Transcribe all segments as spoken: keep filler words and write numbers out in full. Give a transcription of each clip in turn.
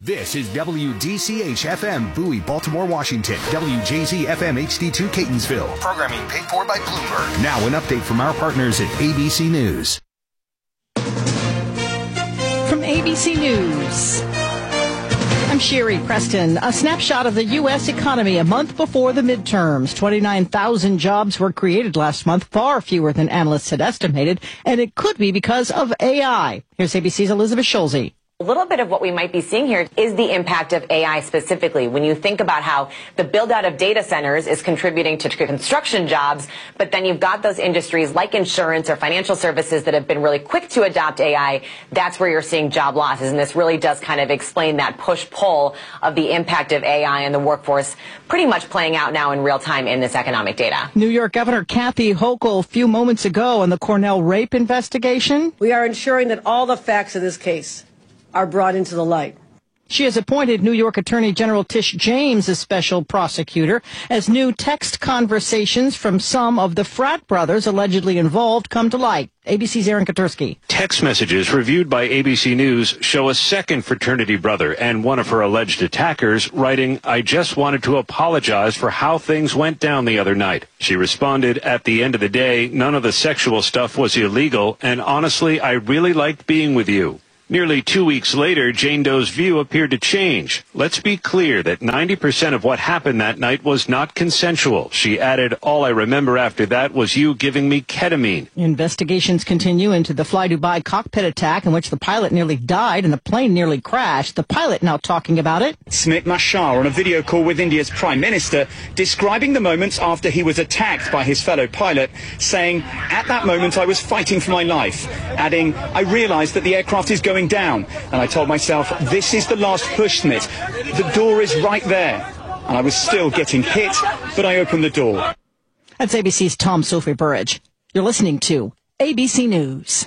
This is W D C H F M, Bowie, Baltimore, Washington. W J Z F M H D two, Catonsville. Programming paid for by Bloomberg. Now an update from our partners at A B C News. From A B C News, I'm Sherry Preston. A snapshot of the U S economy a month before the midterms. twenty-nine thousand jobs were created last month, far fewer than analysts had estimated, and it could be because of A I. Here's A B C's Elizabeth Schulze. A little bit of what we might be seeing here is the impact of A I specifically. When you think about how the build out of data centers is contributing to construction jobs, but then you've got those industries like insurance or financial services that have been really quick to adopt A I, that's where you're seeing job losses. And this really does kind of explain that push-pull of the impact of A I on the workforce pretty much playing out now in real time in this economic data. New York Governor Kathy Hochul a few moments ago on the Cornell rape investigation. We are ensuring that all the facts of this case are brought into the light. She has appointed New York Attorney General Tish James as special prosecutor as new text conversations from some of the frat brothers allegedly involved come to light. A B C's Aaron Katursky. Text messages reviewed by A B C News show a second fraternity brother and one of her alleged attackers writing, "I just wanted to apologize for how things went down the other night." She responded, "At the end of the day, none of the sexual stuff was illegal, and honestly, I really liked being with you." Nearly two weeks later, Jane Doe's view appeared to change. "Let's be clear that ninety percent of what happened that night was not consensual." She added, "All I remember after that was you giving me ketamine." Investigations continue into the Fly Dubai cockpit attack in which the pilot nearly died and the plane nearly crashed. The pilot now talking about it. Smit Mashar on a video call with India's Prime Minister describing the moments after he was attacked by his fellow pilot, saying, "At that moment I was fighting for my life," adding, "I realized that the aircraft is going down, and I told myself, this is the last push, Smit. The door is right there." And I was still getting hit, but I opened the door. That's A B C's Tom Sophie Burridge. You're listening to A B C News.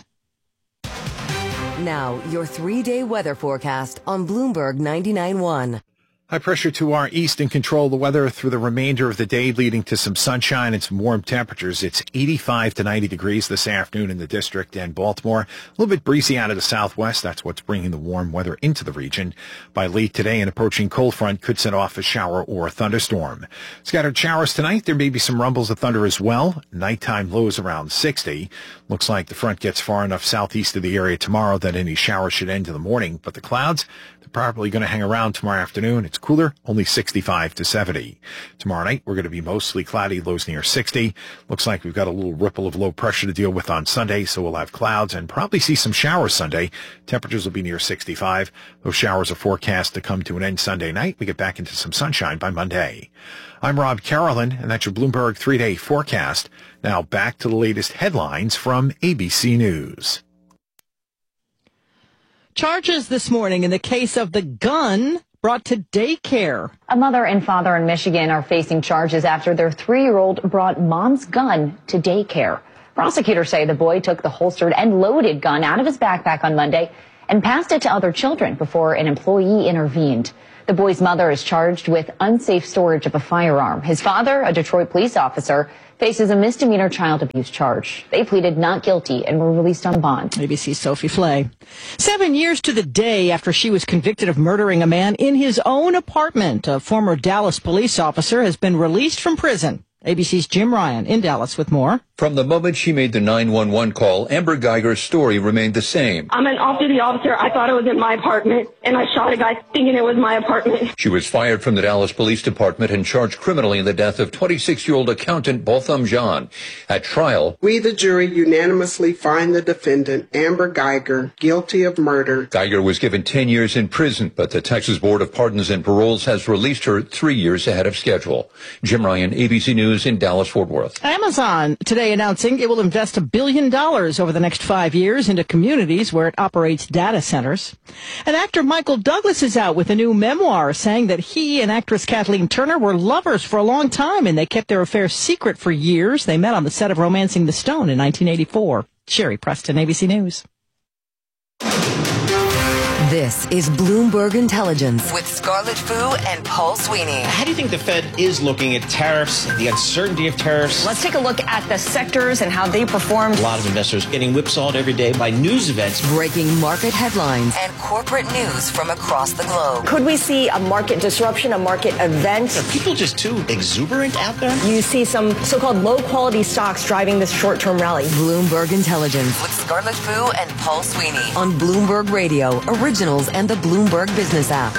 Now, your three-day weather forecast on Bloomberg ninety-nine point one. High pressure to our east and control the weather through the remainder of the day, leading to some sunshine and some warm temperatures. It's eighty-five to ninety degrees this afternoon in the district and Baltimore. A little bit breezy out of the southwest. That's what's bringing the warm weather into the region. By late today, an approaching cold front could set off a shower or a thunderstorm. Scattered showers tonight. There may be some rumbles of thunder as well. Nighttime lows around sixty. Looks like the front gets far enough southeast of the area tomorrow that any showers should end in the morning. But the clouds, they're probably going to hang around tomorrow afternoon. It's cooler, only sixty-five to seventy. Tomorrow night, we're going to be mostly cloudy, lows near sixty. Looks like we've got a little ripple of low pressure to deal with on Sunday, so we'll have clouds and probably see some showers Sunday. Temperatures will be near sixty-five. Those showers are forecast to come to an end Sunday night. We get back into some sunshine by Monday. I'm Rob Carolyn, and that's your Bloomberg three-day forecast. Now back to the latest headlines from A B C News. Charges this morning in the case of the gun brought to daycare. A mother and father in Michigan are facing charges after their three-year-old brought mom's gun to daycare. Prosecutors say the boy took the holstered and loaded gun out of his backpack on Monday and passed it to other children before an employee intervened. The boy's mother is charged with unsafe storage of a firearm. His father, a Detroit police officer, faces a misdemeanor child abuse charge. They pleaded not guilty and were released on bond. A B C's Sophie Flay. Seven years to the day after she was convicted of murdering a man in his own apartment, a former Dallas police officer has been released from prison. A B C's Jim Ryan in Dallas with more. From the moment she made the nine one one call, Amber Geiger's story remained the same. I'm an off-duty officer. I thought it was in my apartment, and I shot a guy thinking it was my apartment. She was fired from the Dallas Police Department and charged criminally in the death of twenty-six-year-old accountant Botham Jean. At trial, we, the jury, unanimously find the defendant, Amber Geiger, guilty of murder. Geiger was given ten years in prison, but the Texas Board of Pardons and Paroles has released her three years ahead of schedule. Jim Ryan, A B C News in Dallas-Fort Worth. Amazon today announcing it will invest a billion dollars over the next five years into communities where it operates data centers. And actor Michael Douglas is out with a new memoir saying that he and actress Kathleen Turner were lovers for a long time and they kept their affair secret for years. They met on the set of Romancing the Stone in nineteen eighty-four. Sherry Preston, A B C News. This is Bloomberg Intelligence with Scarlett Fu and Paul Sweeney. How do you think the Fed is looking at tariffs, the uncertainty of tariffs? Let's take a look at the sectors and how they performed. A lot of investors getting whipsawed every day by news events. Breaking market headlines and corporate news from across the globe. Could we see a market disruption, a market event? Are people just too exuberant out there? You see some so-called low-quality stocks driving this short-term rally. Bloomberg Intelligence with Scarlett Fu and Paul Sweeney on Bloomberg Radio, Originals, and the Bloomberg Business app.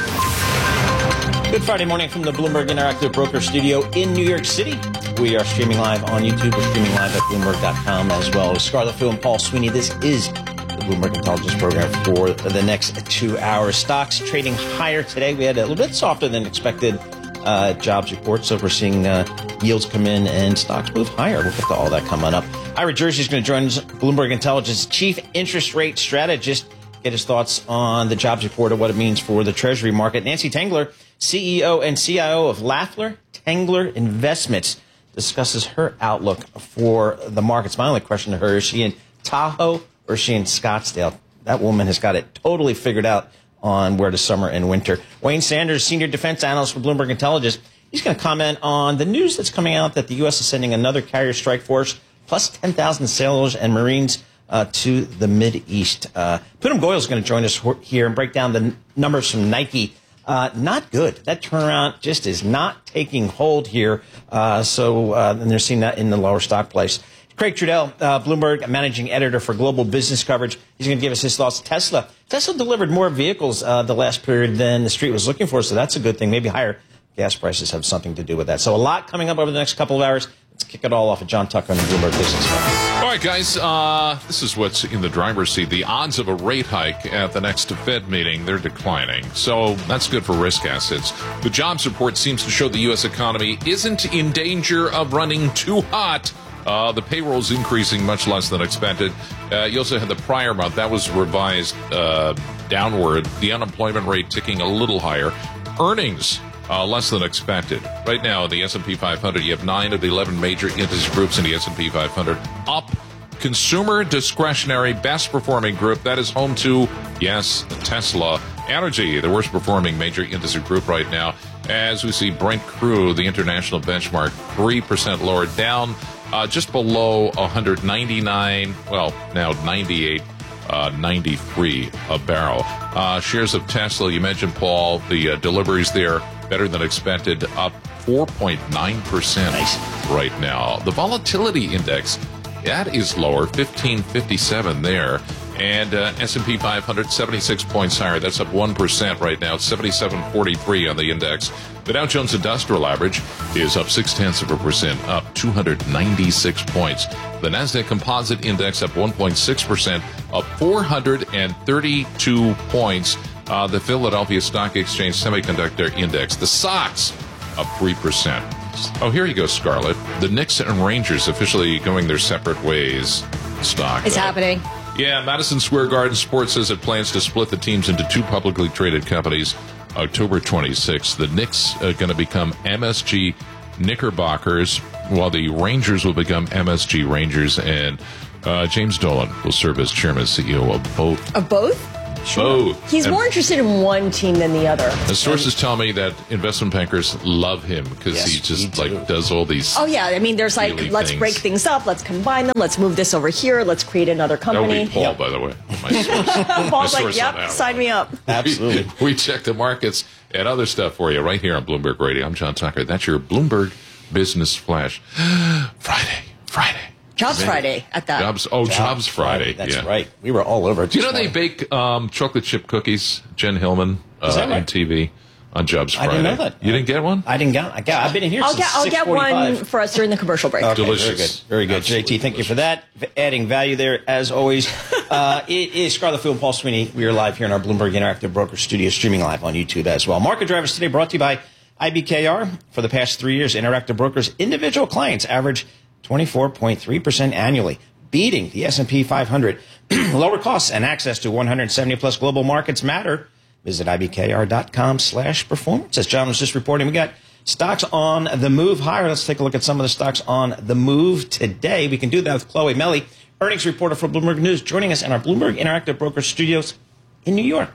Good Friday morning from the Bloomberg Interactive Broker Studio in New York City. We are streaming live on YouTube. We're streaming live at Bloomberg dot com as well as Scarlett Fu and Paul Sweeney. This is the Bloomberg Intelligence Program for the next two hours. Stocks trading higher today. We had a little bit softer than expected uh, jobs reports, so we're seeing uh, yields come in and stocks move higher. We'll get to all that coming up. Ira Jersey is going to join us, Bloomberg Intelligence Chief Interest Rate Strategist, get his thoughts on the jobs report and what it means for the Treasury market. Nancy Tengler, C E O and C I O of Lafler Tengler Investments, discusses her outlook for the markets. My only question to her, is she in Tahoe or is she in Scottsdale? That woman has got it totally figured out on where to summer and winter. Wayne Sanders, Senior Defense Analyst for Bloomberg Intelligence, he's going to comment on the news that's coming out that the U S is sending another carrier strike force, plus ten thousand sailors and Marines uh, to the Mideast. Uh, Poonam Goyal is going to join us here and break down the n- numbers from Nike. Uh, not good. That turnaround just is not taking hold here. Uh, so, uh, and they're seeing that in the lower stock price. Craig Trudell, uh, Bloomberg Managing Editor for Global Business Coverage. He's going to give us his thoughts. Tesla. Tesla delivered more vehicles uh, the last period than the street was looking for, so that's a good thing. Maybe higher gas prices have something to do with that. So a lot coming up over the next couple of hours. Let's kick it all off with John Tucker on the Bloomberg Business Coverage. All right, guys, uh, this is what's in the driver's seat. The odds of a rate hike at the next Fed meeting, they're declining. So that's good for risk assets. The jobs report seems to show the U S economy isn't in danger of running too hot. Uh, the payroll's increasing much less than expected. Uh, you also had the prior month. That was revised uh, downward. The unemployment rate ticking a little higher. Earnings uh, less than expected. Right now, in the S and P five hundred, you have nine of the eleven major industry groups in the S and P five hundred up. Consumer discretionary best performing group. That is home to, yes, Tesla. Energy, the worst performing major industry group right now. As we see Brent crude, the international benchmark, three percent lower, down uh, just below one ninety-nine, well, now ninety-eight, uh, ninety-three a barrel. Uh, shares of Tesla, you mentioned, Paul, the uh, deliveries there better than expected, up four point nine percent nice. Right now. The volatility index, that is lower, fifteen fifty-seven there. And uh, S and P five hundred, seventy-six points higher. That's up one percent right now. It's seventy-seven forty-three on the index. The Dow Jones Industrial Average is up six-tenths of a percent, up two hundred ninety-six points. The Nasdaq Composite Index up one point six percent, up four hundred thirty-two points. Uh, the Philadelphia Stock Exchange Semiconductor Index, the S O X, up three percent. Oh, here you go, Scarlett. The Knicks and Rangers officially going their separate ways. Stock. It's uh, happening. Yeah, Madison Square Garden Sports says it plans to split the teams into two publicly traded companies October twenty-sixth. The Knicks are going to become M S G Knickerbockers, while the Rangers will become M S G Rangers, and uh, James Dolan will serve as chairman and C E O of both. Of both? Sure. Both. He's and more interested in one team than the other. The sources tell me that investment bankers love him because Yes, he just me too. like does all these. Oh, yeah. I mean, there's like, Really let's things. break things up. Let's combine them. Let's move this over here. Let's create another That would company. be Paul, by the way. My source. My Paul's like, source on yep, that sign me up. Absolutely. We, we check the markets and other stuff for you right here on Bloomberg Radio. I'm John Tucker. That's your Bloomberg Business Flash. Friday, Friday. Jobs Friday at that. Jobs. Oh, Jobs, Jobs Friday. That's yeah. right. We were all over it. Do you this know they morning. bake um, chocolate chip cookies? Jen Hillman uh, Is that right? on T V on Jobs I Friday. didn't know that. You didn't get one? I didn't get. I got. I've been in here I'll since get, I'll get one for us during the commercial break. Okay, Delicious. Very good. Very good. Absolutely J T, thank you delicious. for that. V- Adding value there, as always. uh, it is Scarlett Fu and Paul Sweeney. We are live here in our Bloomberg Interactive Broker Studio, streaming live on YouTube as well. Market drivers today brought to you by I B K R. For the past three years, Interactive Brokers' individual clients average twenty-four point three percent annually, beating the S and P five hundred. Lower costs and access to one hundred seventy plus global markets matter. Visit ibkr.com slash performance. As John was just reporting, we got stocks on the move higher. Let's take a look at some of the stocks on the move today. We can do that with Chloe Melly, earnings reporter for Bloomberg News, joining us in our Bloomberg Interactive Broker Studios in New York.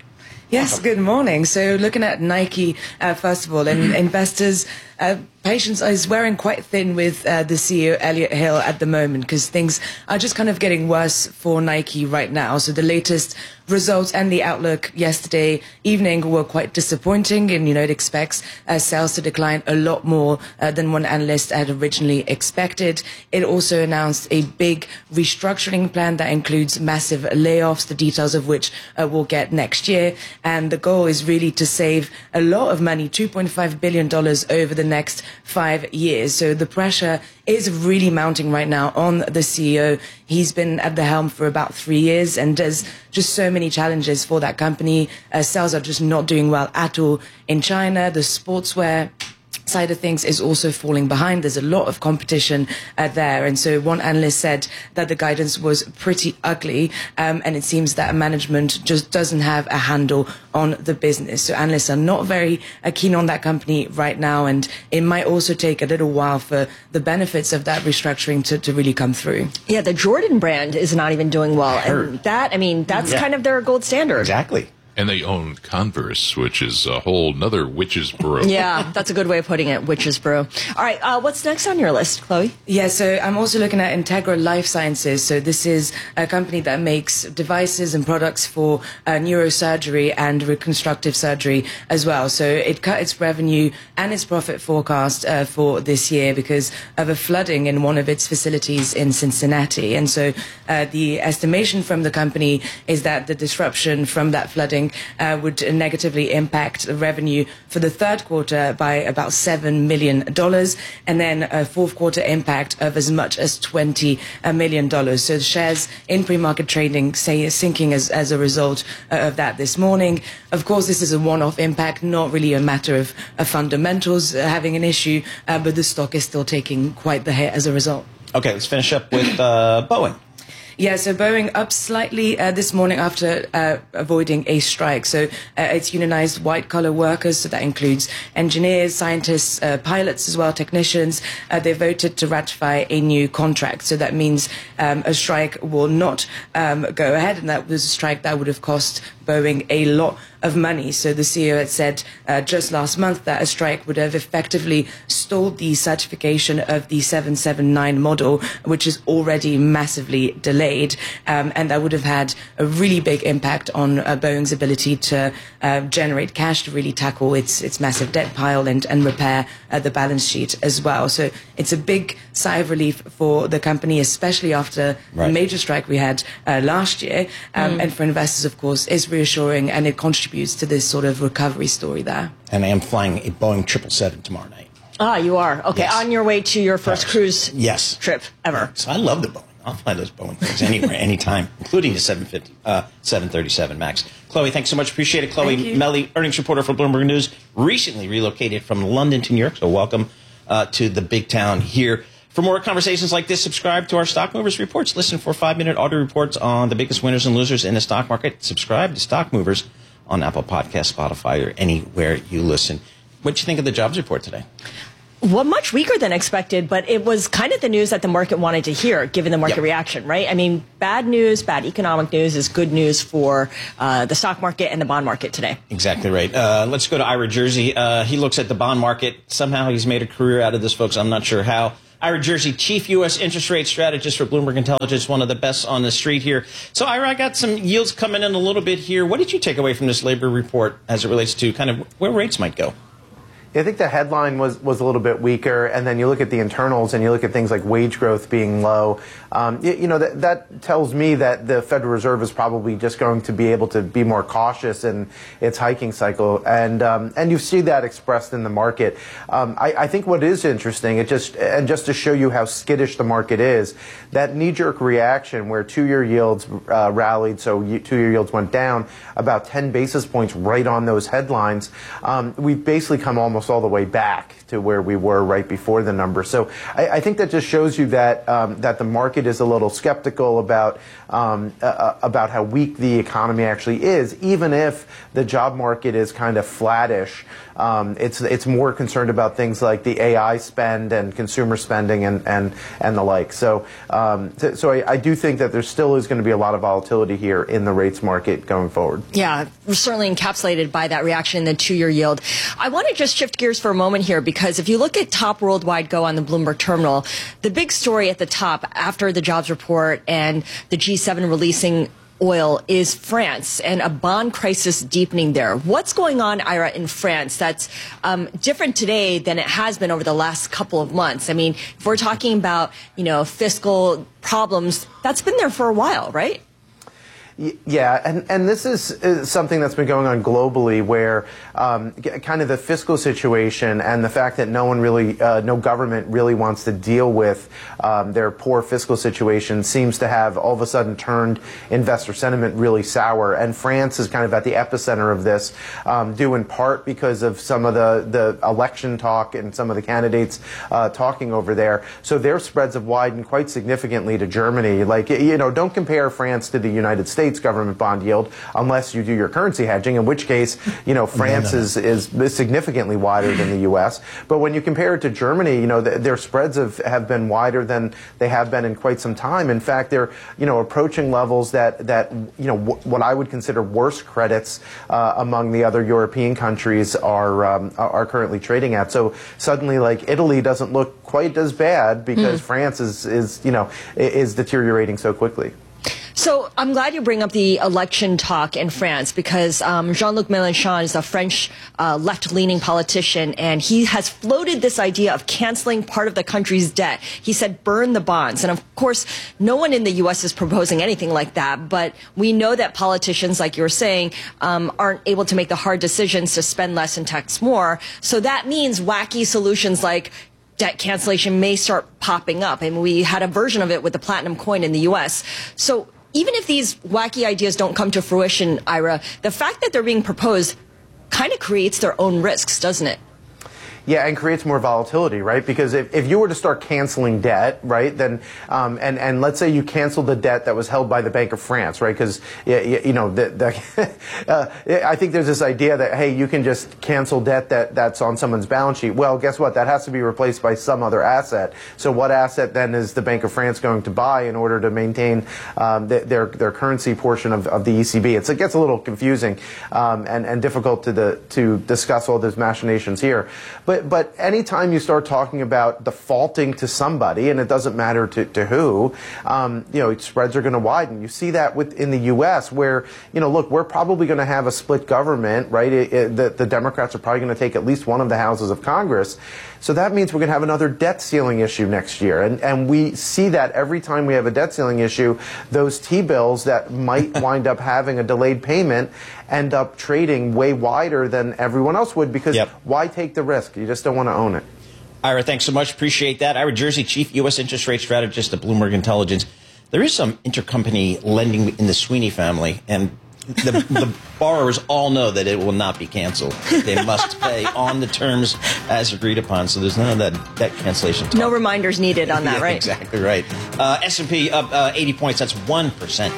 Yes, good morning. So looking at Nike, uh, first of all, and investors, uh, patience is wearing quite thin with uh, the C E O, Elliot Hill, at the moment, because things are just kind of getting worse for Nike right now. So the latest results and the outlook yesterday evening were quite disappointing, and, you know, it expects uh, sales to decline a lot more uh, than one analyst had originally expected. It also announced a big restructuring plan that includes massive layoffs, the details of which uh, we'll get next year. And the goal is really to save a lot of money, two point five billion dollars over the next five years. So the pressure is really mounting right now on the C E O. He's been at the helm for about three years, and there's just so many challenges for that company. Uh, sales are just not doing well at all in China. The sportswear side of things is also falling behind. There's a lot of competition uh, there. And so one analyst said that the guidance was pretty ugly, um, and it seems that management just doesn't have a handle on the business. So analysts are not very uh, keen on that company right now, and it might also take a little while for the benefits of that restructuring to, to really come through. Yeah, the Jordan brand is not even doing well. And that, I mean, that's yeah. kind of their gold standard. Exactly. And they own Converse, which is a whole nother witch's brew. Yeah, that's a good way of putting it, witch's brew. All right, uh, what's next on your list, Chloe? Yeah, so I'm also looking at Integra Life Sciences. So this is a company that makes devices and products for uh, neurosurgery and reconstructive surgery as well. So it cut its revenue and its profit forecast uh, for this year because of a flooding in one of its facilities in Cincinnati. And so uh, the estimation from the company is that the disruption from that flooding Uh, would negatively impact the revenue for the third quarter by about seven million dollars, and then a fourth quarter impact of as much as twenty million dollars. So the shares in pre-market trading say sinking as, as a result uh, of that this morning. Of course, this is a one-off impact, not really a matter of, of fundamentals uh, having an issue, uh, but the stock is still taking quite the hit as a result. Okay, let's finish up with uh, Boeing. Yeah, so Boeing up slightly uh, this morning after uh, avoiding a strike. So uh, it's unionized white-collar workers, so that includes engineers, scientists, uh, pilots as well, technicians. Uh, they voted to ratify a new contract. So that means um, a strike will not um, go ahead, and that was a strike that would have cost Boeing a lot of money. So the C E O had said uh, just last month that a strike would have effectively stalled the certification of the seven seventy-nine model, which is already massively delayed, um, and that would have had a really big impact on uh, Boeing's ability to uh, generate cash to really tackle its its massive debt pile and, and repair uh, the balance sheet as well. So it's a big sigh of relief for the company, especially after right. the major strike we had uh, last year, um, mm. and for investors, of course, is reassuring, and it contributes to this sort of recovery story there. And I am flying a Boeing triple seven tomorrow night. Ah, you are? Okay, yes. On your way to your first Paris. cruise yes. trip ever. So I love the Boeing. I'll fly those Boeing things anywhere, anytime, including the seven fifty, uh, seven thirty-seven MAX. Chloe, thanks so much. Appreciate it. Chloe Melly, earnings reporter for Bloomberg News, recently relocated from London to New York, so welcome uh, to the big town here. For more conversations like this, subscribe to our Stock Movers Reports. Listen for five-minute audio reports on the biggest winners and losers in the stock market. Subscribe to Stock Movers on Apple Podcasts, Spotify, or anywhere you listen. What did you think of the jobs report today? Well, much weaker than expected, but it was kind of the news that the market wanted to hear, given the market yep. reaction, right? I mean, bad news, bad economic news is good news for uh, the stock market and the bond market today. Exactly right. Uh, let's go to Ira Jersey. Uh, he looks at the bond market. Somehow he's made a career out of this, folks. I'm not sure how. Ira Jersey, Chief U S Interest Rate Strategist for Bloomberg Intelligence, one of the best on the street here. So, Ira, I got some yields coming in a little bit here. What did you take away from this labor report as it relates to kind of where rates might go? I think the headline was, was a little bit weaker, and then you look at the internals and you look at things like wage growth being low. Um, you, you know, that, that tells me that the Federal Reserve is probably just going to be able to be more cautious in its hiking cycle, and um, and you see that expressed in the market. Um, I, I think what is interesting, it just and just to show you how skittish the market is, that knee-jerk reaction where two-year yields uh, rallied, so two-year yields went down about ten basis points right on those headlines. Um, we've basically come almost almost all the way back to where we were right before the number. So I, I think that just shows you that um, that the market is a little skeptical about um, uh, about how weak the economy actually is, even if the job market is kind of flattish. Um, it's it's more concerned about things like the A I spend and consumer spending and and, and the like. So um, so, so I, I do think that there still is going to be a lot of volatility here in the rates market going forward. Yeah, we're certainly encapsulated by that reaction in the two-year yield. I want to just shift gears for a moment here, because if you look at top worldwide go on the Bloomberg terminal, the big story at the top after the jobs report and the G seven releasing oil is France and a bond crisis deepening there. What's going on, Ira, in France that's um, different today than it has been over the last couple of months? I mean, if we're talking about, you know, fiscal problems, that's been there for a while, right? Yeah, and, and this is, is something that's been going on globally, where um, kind of the fiscal situation and the fact that no one really, uh, no government really wants to deal with um, their poor fiscal situation seems to have all of a sudden turned investor sentiment really sour. And France is kind of at the epicenter of this, um, due in part because of some of the, the election talk and some of the candidates uh, talking over there. So their spreads have widened quite significantly to Germany. Like, you know, don't compare France to the United States government bond yield unless you do your currency hedging, in which case, you know, France no, no, no. Is, is significantly wider than the U S. But when you compare it to Germany, you know, th their spreads have, have been wider than they have been in quite some time. In fact, they're, you know, approaching levels that, that you know, w what I would consider worse credits uh, among the other European countries are, um, are currently trading at. So suddenly, like, Italy doesn't look quite as bad because mm. France is, is, you know, is deteriorating so quickly. So I'm glad you bring up the election talk in France, because um, Jean-Luc Mélenchon is a French uh, left-leaning politician, and he has floated this idea of canceling part of the country's debt. He said, burn the bonds. And of course, no one in the U S is proposing anything like that, but we know that politicians, like you were saying, um, aren't able to make the hard decisions to spend less and tax more. So that means wacky solutions like debt cancellation may start popping up. And we had a version of it with the platinum coin in the U S. So even if these wacky ideas don't come to fruition, Ira, the fact that they're being proposed kind of creates their own risks, doesn't it? Yeah, and creates more volatility, right? Because if, if you were to start canceling debt, right, then, um, and, and let's say you canceled the debt that was held by the Bank of France, right? Because, you, you know, the, the uh, I think there's this idea that, hey, you can just cancel debt that, that's on someone's balance sheet. Well, guess what? That has to be replaced by some other asset. So what asset then is the Bank of France going to buy in order to maintain um, the, their, their currency portion of, of the E C B? It's, it gets a little confusing um, and, and difficult to, the, to discuss all those machinations here. But But, but anytime you start talking about defaulting to somebody, and it doesn't matter to, to who, um, you know, spreads are going to widen. You see that with, in the U S where, you know, look, we're probably going to have a split government, right? It, it, the, the Democrats are probably going to take at least one of the houses of Congress. So that means we're going to have another debt ceiling issue next year. And, and we see that every time we have a debt ceiling issue, those T-bills that might wind up having a delayed payment end up trading way wider than everyone else would, because yep. why take the risk? You just don't want to own it. Ira, thanks so much. Appreciate that. Ira Jersey, Chief U S Interest Rate Strategist at Bloomberg Intelligence. There is some intercompany lending in the Sweeney family, and the, the borrowers all know that it will not be canceled. They must pay on the terms as agreed upon, so there's none of that debt cancellation talk. No reminders needed on that, yeah, right? Exactly right. Uh, S and P up uh, eighty points. That's one percent.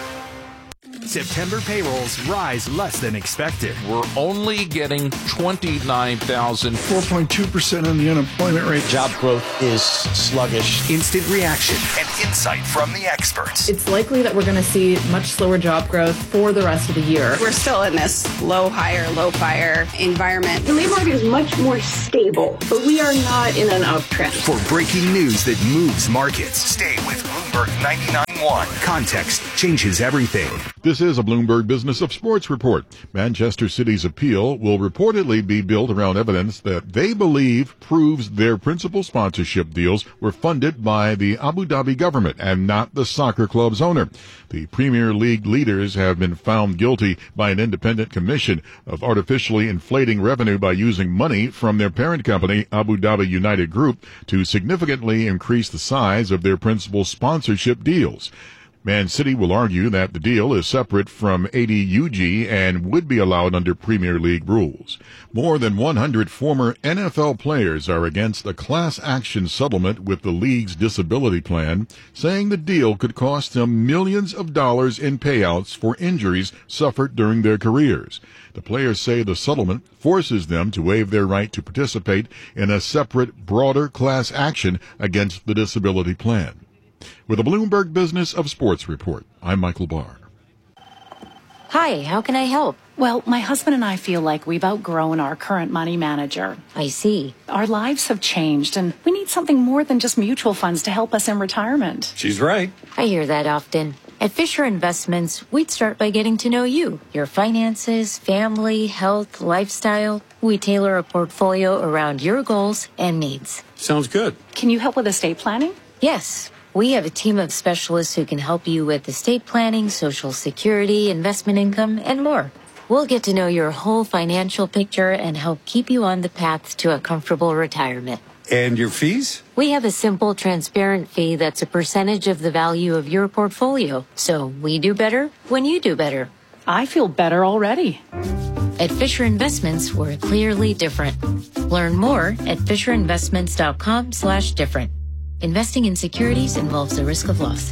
September payrolls rise less than expected. We're only getting twenty-nine thousand. four point two percent on the unemployment rate. Job growth is sluggish. Instant reaction and insight from the experts. It's likely that we're going to see much slower job growth for the rest of the year. We're still in this low hire, low fire environment. The labor market is much more stable, but we are not in an uptrend. For breaking news that moves markets, stay with Bloomberg ninety-nine point one. Context changes everything. This is a Bloomberg Business of Sports report. Manchester City's appeal will reportedly be built around evidence that they believe proves their principal sponsorship deals were funded by the Abu Dhabi government and not the soccer club's owner. The Premier League leaders have been found guilty by an independent commission of artificially inflating revenue by using money from their parent company, Abu Dhabi United Group, to significantly increase the size of their principal sponsorship deals. Man City will argue that the deal is separate from A D U G and would be allowed under Premier League rules. More than one hundred former N F L players are against a class action settlement with the league's disability plan, saying the deal could cost them millions of dollars in payouts for injuries suffered during their careers. The players say the settlement forces them to waive their right to participate in a separate, broader class action against the disability plan. With a Bloomberg Business of Sports report, I'm Michael Barr. Hi, how can I help? Well, my husband and I feel like we've outgrown our current money manager. I see. Our lives have changed, and we need something more than just mutual funds to help us in retirement. She's right. I hear that often. At Fisher Investments, we'd start by getting to know you, your finances, family, health, lifestyle. We tailor a portfolio around your goals and needs. Sounds good. Can you help with estate planning? Yes. We have a team of specialists who can help you with estate planning, Social Security, investment income, and more. We'll get to know your whole financial picture and help keep you on the path to a comfortable retirement. And your fees? We have a simple, transparent fee that's a percentage of the value of your portfolio. So we do better when you do better. I feel better already. At Fisher Investments, we're clearly different. Learn more at FisherInvestments.com slash different. Investing in securities involves the risk of loss.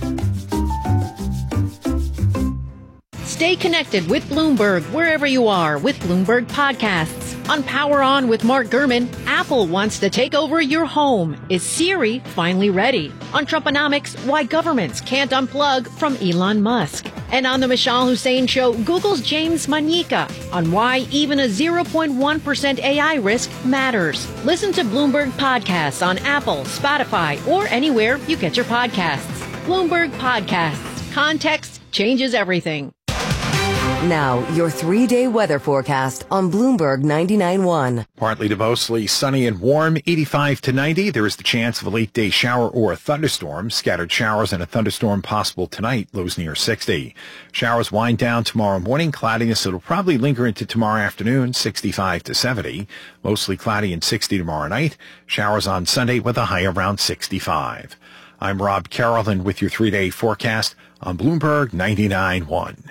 Stay connected with Bloomberg wherever you are with Bloomberg Podcasts. On Power On with Mark Gurman, Apple wants to take over your home. Is Siri finally ready? On Trumponomics, why governments can't unplug from Elon Musk. And on the Michelle Hussein Show, Google's James Manyika on why even a zero point one percent A I risk matters. Listen to Bloomberg Podcasts on Apple, Spotify, or anywhere you get your podcasts. Bloomberg Podcasts. Context changes everything. Now, your three-day weather forecast on Bloomberg ninety-nine point one. Partly to mostly sunny and warm, eighty-five to ninety. There is the chance of a late-day shower or a thunderstorm. Scattered showers and a thunderstorm possible tonight, lows near sixty. Showers wind down tomorrow morning. Cloudiness, it'll probably linger into tomorrow afternoon, sixty-five to seventy. Mostly cloudy and sixty tomorrow night. Showers on Sunday with a high around sixty-five. I'm Rob Carrollton with your three-day forecast on Bloomberg ninety-nine point one.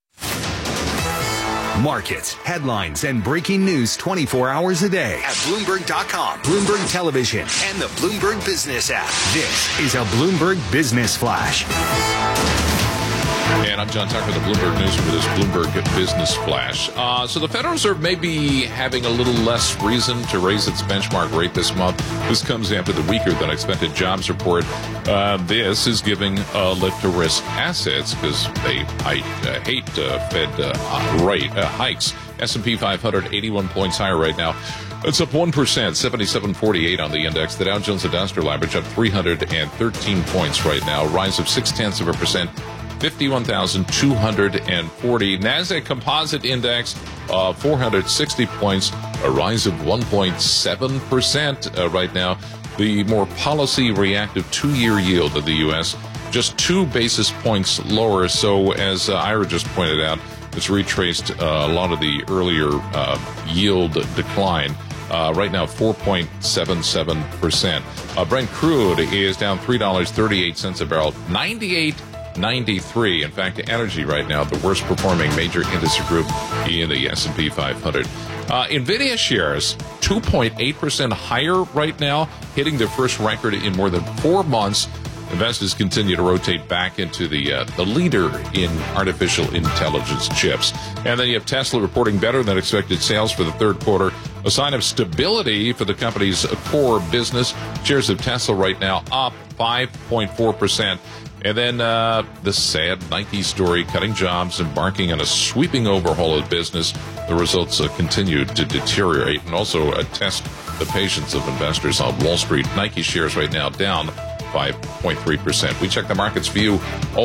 Markets, headlines, and breaking news twenty-four hours a day at Bloomberg dot com, Bloomberg Television, and the Bloomberg Business app. This is a Bloomberg Business Flash. And I'm John Tucker, the Bloomberg News for this Bloomberg Business Flash. Uh, so the Federal Reserve may be having a little less reason to raise its benchmark rate this month. This comes after the weaker than expected jobs report. Uh, this is giving a lift to risk assets because they I, uh, hate uh, Fed uh, rate uh, hikes. S and P five hundred, eighty-one points higher right now. It's up one percent, seventy-seven forty-eight on the index. The Dow Jones Industrial Average up three hundred thirteen points right now, rise of six-tenths of a percent. fifty-one thousand two hundred forty. NASDAQ Composite Index, uh, four hundred sixty points, a rise of one point seven percent uh, right now. The more policy-reactive two-year yield of the U S, just two basis points lower. So as uh, Ira just pointed out, it's retraced uh, a lot of the earlier uh, yield decline. Uh, right now, four point seven seven percent. Uh, Brent crude is down three dollars and thirty-eight cents a barrel, ninety-eight ninety-three. In fact, energy right now, the worst performing major industry group in the S and P five hundred. Uh, NVIDIA shares two point eight percent higher right now, hitting their first record in more than four months. Investors continue to rotate back into the uh, the leader in artificial intelligence chips. And then you have Tesla reporting better than expected sales for the third quarter, a sign of stability for the company's core business. Shares of Tesla right now up five point four percent. And then uh, the sad Nike story, cutting jobs, embarking on a sweeping overhaul of business. The results uh, continue to deteriorate and also uh, test the patience of investors on Wall Street. Nike shares right now down five point three percent. We check the market's view.